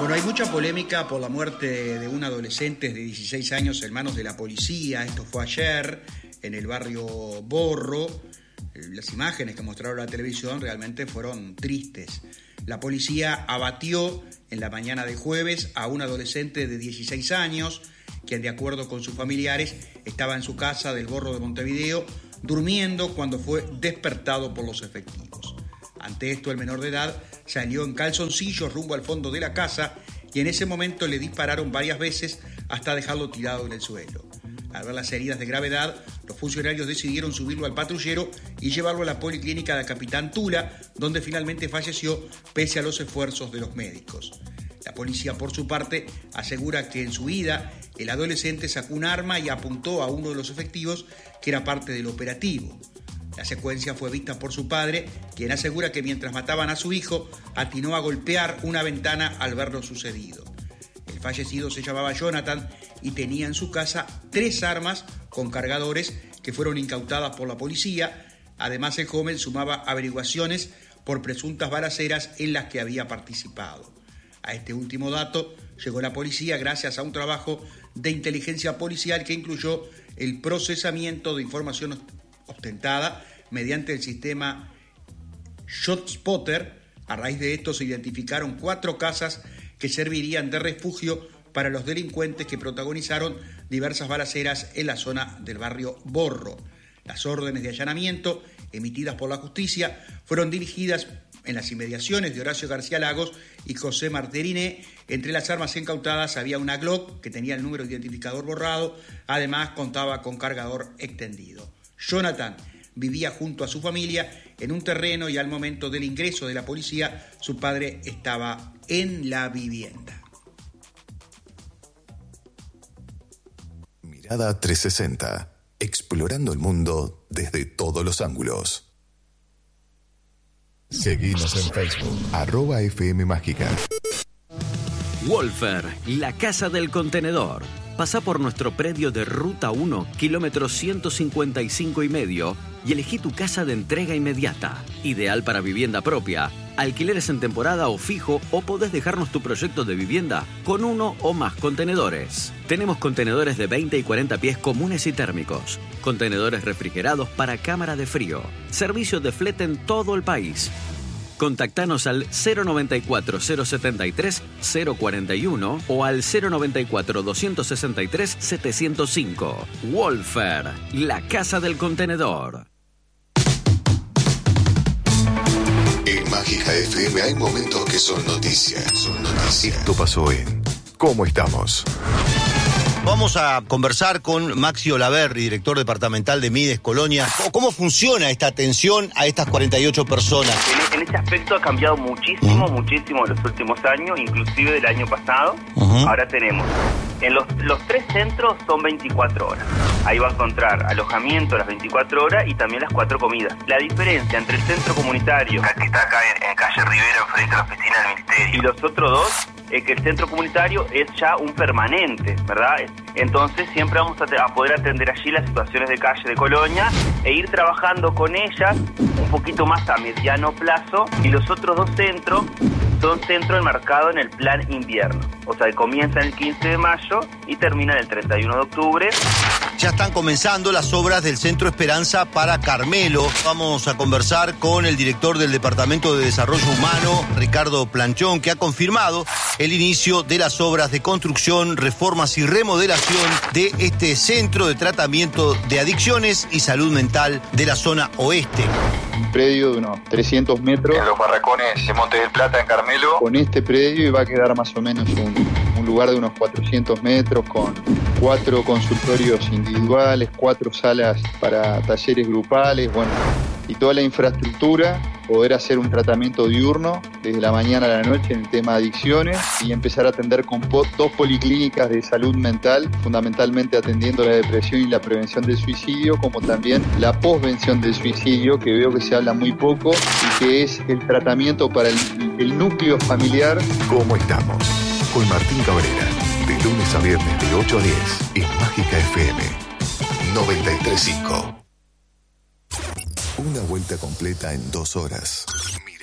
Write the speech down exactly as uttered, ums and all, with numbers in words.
Bueno, hay mucha polémica por la muerte de un adolescente de dieciséis años en manos de la policía. Esto fue ayer en el barrio Borro. Las imágenes que mostraron la televisión realmente fueron tristes. La policía abatió en la mañana de jueves a un adolescente de dieciséis años, quien, de acuerdo con sus familiares, estaba en su casa del Borro de Montevideo durmiendo cuando fue despertado por los efectivos. Ante esto, el menor de edad salió en calzoncillos rumbo al fondo de la casa y en ese momento le dispararon varias veces hasta dejarlo tirado en el suelo. Al ver las heridas de gravedad, los funcionarios decidieron subirlo al patrullero y llevarlo a la policlínica de Capitán Tula, donde finalmente falleció pese a los esfuerzos de los médicos. La policía, por su parte, asegura que en su huida el adolescente sacó un arma y apuntó a uno de los efectivos que era parte del operativo. La secuencia fue vista por su padre, quien asegura que mientras mataban a su hijo, atinó a golpear una ventana al ver lo sucedido. El fallecido se llamaba Jonathan y tenía en su casa tres armas con cargadores que fueron incautadas por la policía. Además, el joven sumaba averiguaciones por presuntas balaceras en las que había participado. A este último dato llegó la policía gracias a un trabajo de inteligencia policial que incluyó el procesamiento de información ostentada mediante el sistema ShotSpotter. A raíz de esto se identificaron cuatro casas que servirían de refugio para los delincuentes que protagonizaron diversas balaceras en la zona del barrio Borro. Las órdenes de allanamiento emitidas por la justicia fueron dirigidas en las inmediaciones de Horacio García Lagos y José Marteriné. Entre las armas incautadas había una Glock que tenía el número identificador borrado. Además, contaba con cargador extendido. Jonathan vivía junto a su familia en un terreno y al momento del ingreso de la policía, su padre estaba en la vivienda. Mirada trescientos sesenta, explorando el mundo desde todos los ángulos. Seguimos en Facebook, arroba F M Mágica. Wolfer, la casa del contenedor. Pasá por nuestro predio de Ruta uno, kilómetro ciento cincuenta y cinco y medio, y elegí tu casa de entrega inmediata. Ideal para vivienda propia, alquileres en temporada o fijo, o podés dejarnos tu proyecto de vivienda con uno o más contenedores. Tenemos contenedores de veinte y cuarenta pies comunes y térmicos, contenedores refrigerados para cámara de frío, servicio de flete en todo el país. Contactanos al cero noventa y cuatro, cero setenta y tres, cero cuarenta y uno o al cero noventa y cuatro, doscientos sesenta y tres, setecientos cinco. Wolfer, la casa del contenedor. En Mágica F M hay momentos que son noticias. Son noticias. Esto pasó en ¿Cómo estamos? Vamos a conversar con Maxi Olaverri, director departamental de Mides Colonia. ¿Cómo funciona esta atención a estas cuarenta y ocho personas? En, en este aspecto ha cambiado muchísimo, uh-huh. muchísimo en los últimos años, inclusive del año pasado. Uh-huh. Ahora tenemos, en los, los tres centros son veinticuatro horas. Ahí va a encontrar alojamiento las veinticuatro horas y también las cuatro comidas. La diferencia entre el centro comunitario, que está acá en, en calle Rivera, frente a la oficina del Ministerio, y los otros dos, es que el centro comunitario es ya un permanente, ¿verdad? Entonces siempre vamos a, te- a poder atender allí las situaciones de calle de Colonia e ir trabajando con ellas un poquito más a mediano plazo. Y los otros dos centros son centros enmarcados en el plan invierno. O sea, comienza el quince de mayo y termina el treinta y uno de octubre. Ya están comenzando las obras del Centro Esperanza para Carmelo. Vamos a conversar con el director del Departamento de Desarrollo Humano, Ricardo Planchón, que ha confirmado el inicio de las obras de construcción, reformas y remodelación de este centro de tratamiento de adicciones y salud mental de la zona oeste. Un predio de unos trescientos metros. En los barracones de Monte del Plata, en Carmelo. Con este predio va a quedar más o menos un, un lugar de unos cuatrocientos metros con cuatro consultorios individuales, cuatro salas para talleres grupales, bueno, y toda la infraestructura, poder hacer un tratamiento diurno desde la mañana a la noche en el tema de adicciones y empezar a atender con po- dos policlínicas de salud mental, fundamentalmente atendiendo la depresión y la prevención del suicidio, como también la posvención del suicidio, que veo que se habla muy poco y que es el tratamiento para el, el núcleo familiar. ¿Cómo estamos? Con Martín Cabrera, de lunes a viernes de ocho a diez en Mágica F M noventa y tres punto cinco. Una vuelta completa en dos horas.